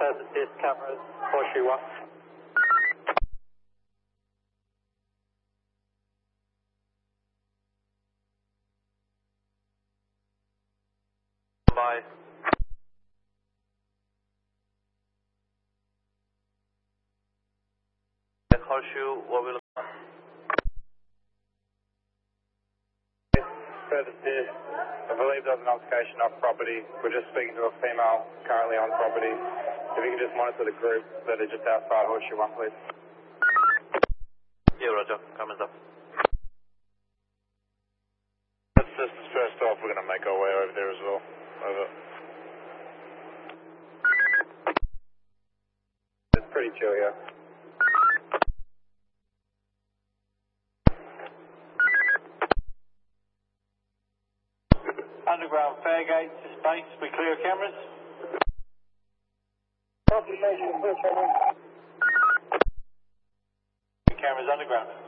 Services cameras, Horseshoe 1. Bye. Horseshoe, what we look at? Services, I believe there's an altercation off property. We're just speaking to a female currently on property. If you can just monitor the group that are just outside Horseshoe 1, please. Yeah, Roger. Cameras up. That's just first off. We're going to make our way over there as well. Over. It's pretty chill here. Underground Fairgate to space, we clear cameras. Cameras underground.